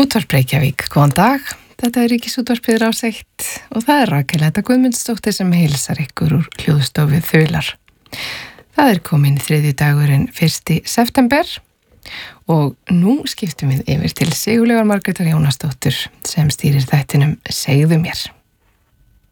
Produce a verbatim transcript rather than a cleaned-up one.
Útvarp Reykjavík, góðan dag. Þetta er Ríkisútvarpið Rás eitt og það er Rakel Edda Guðmundsdóttir sem heilsar ykkur úr hljóðstofu Þular. Það er komin þriðji dagurinn fyrsti september og nú skiptum við yfir til Sigurlaugar Margrétar Jónasdóttur sem stýrir þættinum Segðu mér.